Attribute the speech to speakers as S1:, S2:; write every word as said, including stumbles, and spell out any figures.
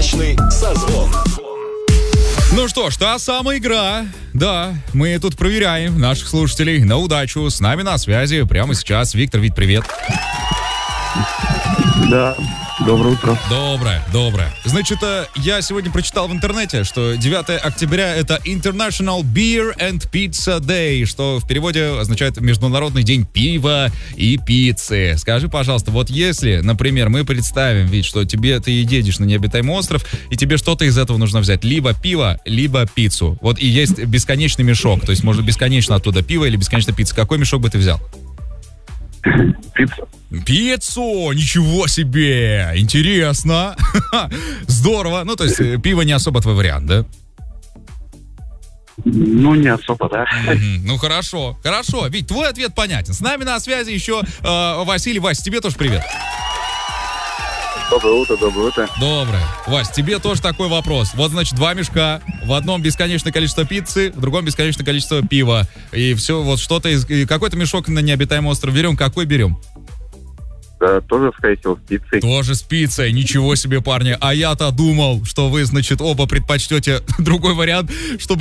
S1: Удачный созвон.
S2: Ну что ж, та самая игра. Да, мы тут проверяем наших слушателей на удачу. С нами на связи прямо сейчас Виктор. Вить, привет.
S3: Да, доброе утро.
S2: Доброе, доброе. Значит, я сегодня прочитал в интернете, что девятое октября это International Beer and Pizza Day, что в переводе означает Международный день пива и пиццы. Скажи, пожалуйста, вот если, например, мы представим, ведь, что тебе ты едешь на необитаемый остров, и тебе что-то из этого нужно взять, либо пиво, либо пиццу. Вот и есть бесконечный мешок, то есть можно бесконечно оттуда пиво или бесконечно пицца. Какой мешок бы ты взял?
S3: Пицца.
S2: Пиццу! Ничего себе! Интересно! Здорово! Ну, то есть, пиво не особо твой вариант, да?
S3: Ну, не особо, да.
S2: Mm-hmm. Ну, хорошо, хорошо. Вить, твой ответ понятен. С нами на связи еще э, Василий. Вась, тебе тоже привет.
S3: Доброе утро, доброе утро.
S2: Доброе. Вась, тебе тоже такой вопрос. Вот, значит, два мешка. В одном бесконечное количество пиццы, в другом бесконечное количество пива. И все, вот что-то из... Какой-то мешок на необитаемый остров берем. Какой берем?
S3: Да, тоже, скорее всего, с пиццей.
S2: Тоже с пиццей. Ничего себе, парни. А я-то думал, что вы, значит, оба предпочтете другой вариант, чтобы